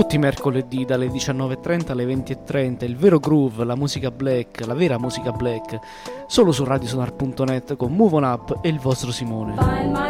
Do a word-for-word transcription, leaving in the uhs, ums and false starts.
tutti i mercoledì dalle diciannove e trenta alle venti e trenta, il vero groove, la musica black, la vera musica black, solo su radiosonar punto net con Move On Up e il vostro Simone.